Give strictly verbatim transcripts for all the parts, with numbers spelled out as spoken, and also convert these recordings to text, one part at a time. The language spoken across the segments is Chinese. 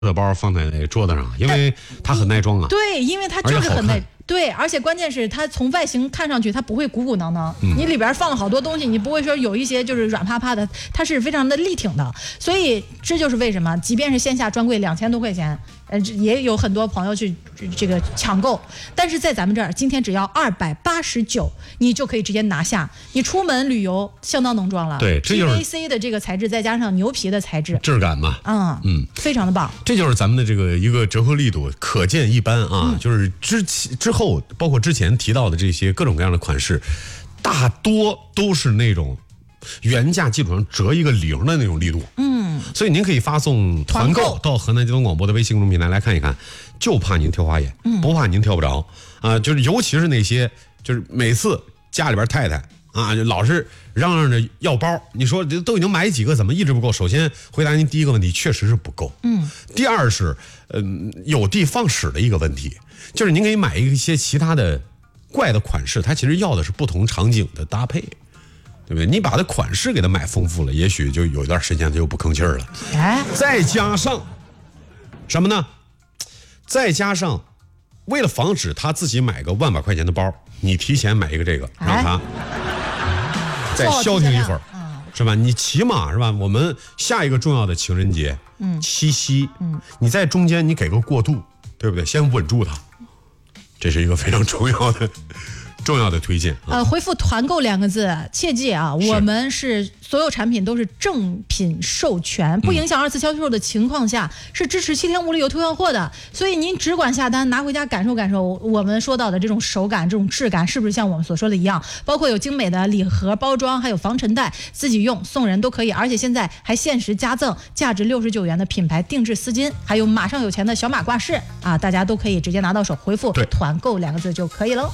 的包放在桌子上，因为它很耐装啊。 对，因为它就是很耐。对，而且关键是它从外形看上去它不会鼓鼓囊囊，嗯、你里边放了好多东西，你不会说有一些就是软趴趴的，它是非常的力挺的。所以这就是为什么，即便是线下专柜两千多块钱，呃，也有很多朋友去这个抢购，但是在咱们这儿今天只要二百八十九，你就可以直接拿下。你出门旅游相当浓妆了。 对，这就是 P V C 的这个材质，再加上牛皮的材质， 质感嘛， 嗯嗯，非常的棒。 这就是咱们的这个一个折合力度，可见一斑啊。嗯、就是之之后。包括之前提到的这些各种各样的款式，大多都是那种原价基础上折一个零的那种力度。嗯，所以您可以发送团购到河南交通广播的微信公众平台来看一看，就怕您挑花眼，嗯、不怕您挑不着啊、呃。就是尤其是那些，就是每次家里边太太啊，就老是嚷嚷着要包，你说都已经买几个，怎么一直不够？首先回答您第一个问题，确实是不够。嗯，第二是嗯、呃、有的放矢的一个问题。就是您可以买一些其他的怪的款式，它其实要的是不同场景的搭配，对不对？你把它款式给它买丰富了，也许就有一段时间它就不吭气儿了。哎，再加上什么呢？再加上为了防止他自己买个万把块钱的包，你提前买一个这个，让他再消停一会儿，是吧？你起码是吧？我们下一个重要的情人节，嗯，七夕，嗯，你在中间你给个过渡，对不对？先稳住它。这是一个非常重要的、重要的推荐。啊、 呃，回复“团购”两个字，切记啊，我们是所有产品都是正品授权，不影响二次销售的情况下，嗯、是支持七天无理由退换货的。所以您只管下单，拿回家感受感受我们说到的这种手感、这种质感，是不是像我们所说的一样？包括有精美的礼盒包装，还有防尘袋，自己用送人都可以。而且现在还限时加赠价值六十九元的品牌定制丝巾，还有马上有钱的小马挂饰啊，大家都可以直接拿到手。回复“团购”两个字就可以喽。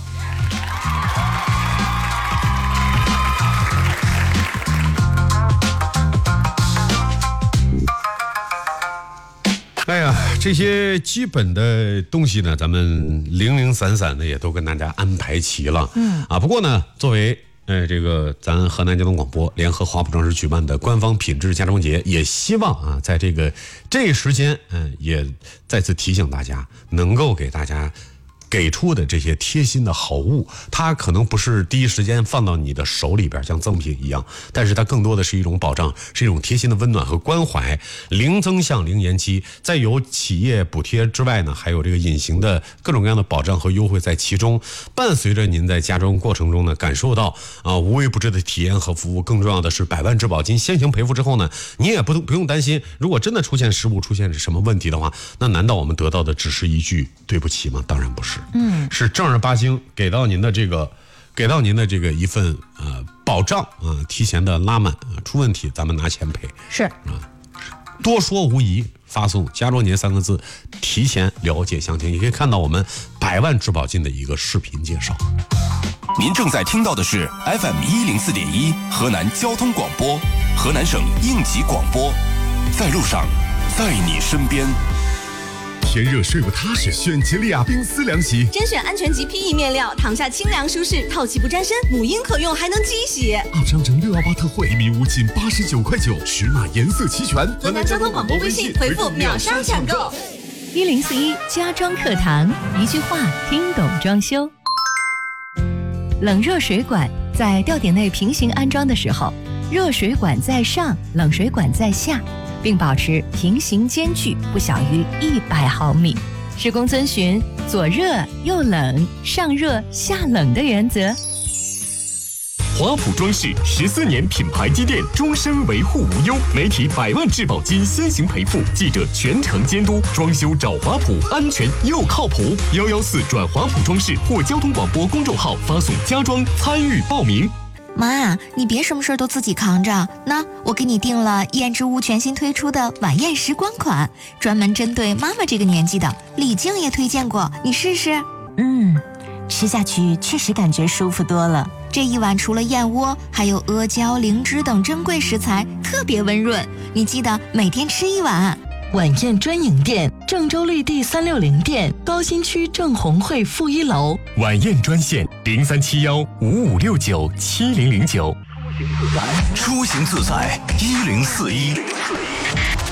哎呀，这些基本的东西呢，咱们零零散散的也都跟大家安排齐了。嗯啊，不过呢，作为呃这个咱河南交通广播联合华普装饰举办的官方品质家装节，也希望啊，在这个这时间，嗯、呃，也再次提醒大家，能够给大家给出的这些贴心的好物，它可能不是第一时间放到你的手里边像赠品一样，但是它更多的是一种保障，是一种贴心的温暖和关怀。零增项零延期，在有企业补贴之外呢，还有这个隐形的各种各样的保障和优惠在其中，伴随着您在家装过程中呢，感受到啊、呃、无微不至的体验和服务。更重要的是，百万质保金先行赔付之后呢，你也不不用担心，如果真的出现失误、出现什么问题的话，那难道我们得到的只是一句对不起吗？当然不是。嗯，是正儿八经给到您的这个，给到您的这个一份呃保障啊、呃，提前的拉满啊、呃，出问题咱们拿钱赔。 是啊、 呃，多说无益，发送家装节三个字，提前了解详情，也可以看到我们百万质保金的一个视频介绍。 您正在听到的是 F M 一零四点一河南交通广播，河南省应急广播，在路上，在你身边。 天热睡不踏实，选吉利亚冰丝凉席， 甄选安全级 P E 面料，躺下清凉舒适，透气不沾身，母婴可用，还能机洗。 二商城六幺八特惠，一米五仅八十九块九，尺码颜色齐全。 河南交通广播微信回复秒杀抢购。 一零四一家装课堂，一句话听懂装修。冷热水管在吊顶内平行安装的时候，热水管在上，冷水管在下，并保持平行间距不小于一百毫米。施工遵循左热右冷、上热下冷的原则。 华普装饰十四年品牌积淀，终身维护无忧，媒体百万质保金先行赔付，记者全程监督，装修找华普，安全又靠谱。幺幺四转华普装饰或交通广播公众号发送家装参与报名。 妈，你别什么事都自己扛着，那我给你订了燕之屋全新推出的晚宴时光款，专门针对妈妈这个年纪的，李静也推荐过，你试试。 嗯，吃下去确实感觉舒服多了。 这一碗除了燕窝，还有阿胶、灵芝等珍贵食材，特别温润。你记得每天吃一碗。 晚宴专营店，郑州绿地三六零店，高新区郑红汇负一楼。 晚宴专线零三七幺五五六九七零零九。 出行自在一零四一。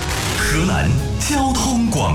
河南交通广